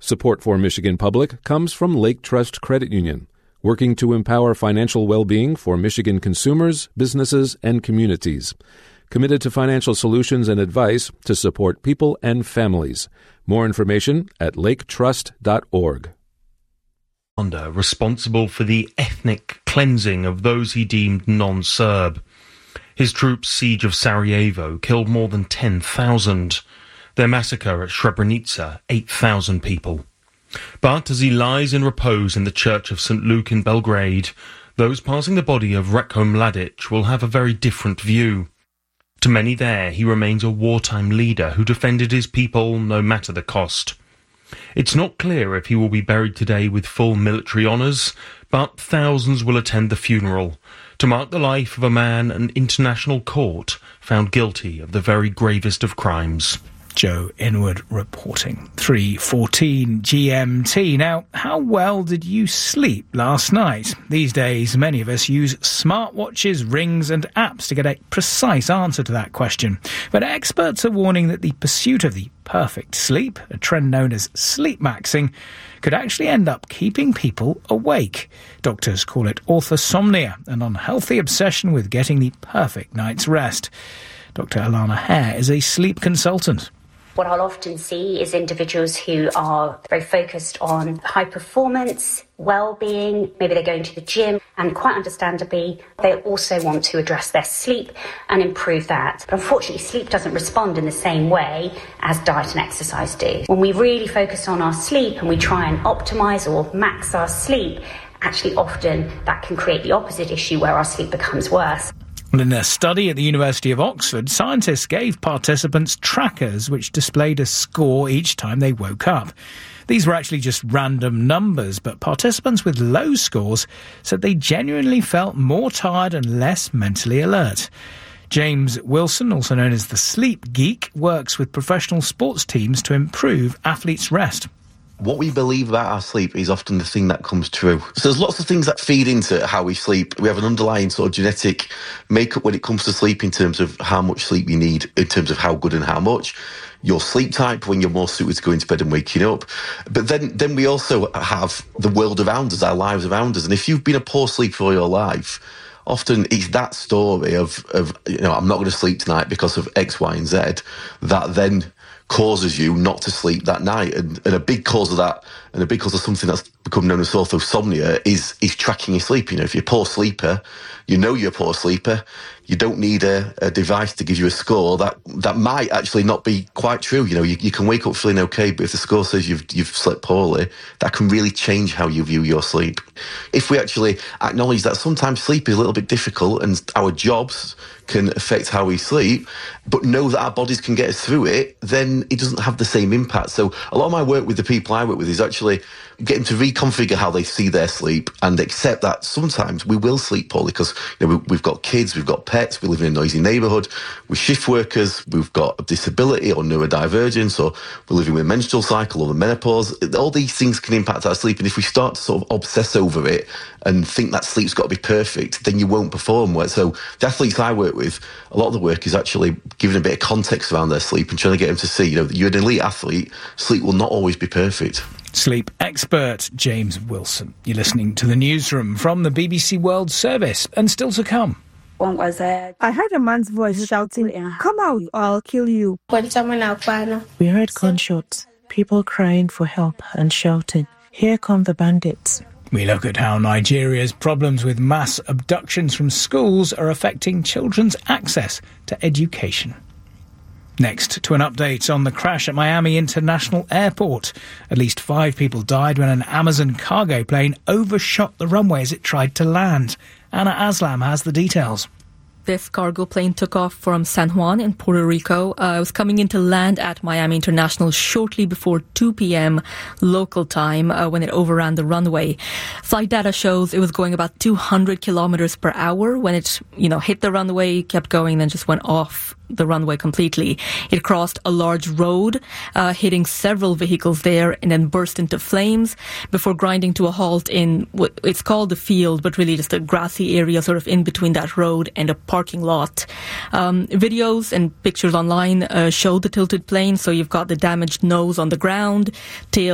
Support for Michigan Public comes from Lake Trust Credit Union, working to empower financial well-being for Michigan consumers, businesses, and communities. Committed to financial solutions and advice to support people and families. More information at laketrust.org. Responsible for the ethnic cleansing of those he deemed non-Serb. His troops' siege of Sarajevo killed more than 10,000. Their massacre at Srebrenica, 8,000 people. But as he lies in repose in the Church of St. Luke in Belgrade, those passing the body of Ratko Mladic will have a very different view. To many there, he remains a wartime leader who defended his people no matter the cost. It's not clear if he will be buried today with full military honours, but thousands will attend the funeral to mark the life of a man an international court found guilty of the very gravest of crimes. Joe Inwood reporting. 3:14 GMT. Now, how well did you sleep last night? These days, many of us use smartwatches, rings and apps to get a precise answer to that question. But experts are warning that the pursuit of the perfect sleep, a trend known as sleep maxing, could actually end up keeping people awake. Doctors call it orthosomnia, an unhealthy obsession with getting the perfect night's rest. Dr. Alana Hare is a sleep consultant. What I'll often see is individuals who are very focused on high performance, well-being, maybe they're going to the gym, and quite understandably, they also want to address their sleep and improve that. But unfortunately, sleep doesn't respond in the same way as diet and exercise do. When we really focus on our sleep and we try and optimise or max our sleep, actually often that can create the opposite issue where our sleep becomes worse. In a study at the University of Oxford, scientists gave participants trackers which displayed a score each time they woke up. These were actually just random numbers, but participants with low scores said they genuinely felt more tired and less mentally alert. James Wilson, also known as the Sleep Geek, works with professional sports teams to improve athletes' rest. What we believe about our sleep is often the thing that comes true. So there's lots of things that feed into how we sleep. We have an underlying sort of genetic makeup when it comes to sleep in terms of how much sleep you need, in terms of how good and how much. Your sleep type, when you're more suited to going to bed and waking up. But then we also have the world around us, our lives around us. And if you've been a poor sleeper all your life, often it's that story of I'm not going to sleep tonight because of X, Y, and Z that then causes you not to sleep that night. And a big cause of that, and a big cause of something that's become known as orthosomnia, is tracking your sleep. If you're a poor sleeper, you know you're a poor sleeper. You don't need a device to give you a score that might actually not be quite true. You can wake up feeling okay, but if the score says you've slept poorly, that can really change how you view your sleep. If we actually acknowledge that sometimes sleep is a little bit difficult and our jobs can affect how we sleep, but know that our bodies can get us through it, then it doesn't have the same impact. So a lot of my work with the people I work with is actually getting to reconfigure how they see their sleep and accept that sometimes we will sleep poorly because we've got kids, we've got pets, we live in a noisy neighbourhood, we're shift workers, we've got a disability or neurodivergence, or we're living with a menstrual cycle or the menopause. All these things can impact our sleep, and if we start to sort of obsess over it and think that sleep's got to be perfect, then you won't perform well. So the athletes I work with, a lot of the work is actually giving a bit of context around their sleep and trying to get them to see, that you're an elite athlete, sleep will not always be perfect. Sleep expert James Wilson. You're listening to the newsroom from the BBC World Service, and still to come. I heard a man's voice shouting, "Come out, or I'll kill you." We heard gunshots, people crying for help and shouting, "Here come the bandits." We look at how Nigeria's problems with mass abductions from schools are affecting children's access to education. Next, to an update on the crash at Miami International Airport. At least 5 people died when an Amazon cargo plane overshot the runway as it tried to land. Anna Aslam has the details. This cargo plane took off from San Juan in Puerto Rico. It was coming in to land at Miami International shortly before 2 p.m. local time when it overran the runway. Flight data shows it was going about 200 kilometers per hour when it, hit the runway, kept going, then just went off the runway completely. It crossed a large road, hitting several vehicles there, and then burst into flames before grinding to a halt in what it's called the field, but really just a grassy area sort of in between that road and a parking lot. Videos and pictures online show the tilted plane, so you've got the damaged nose on the ground, tail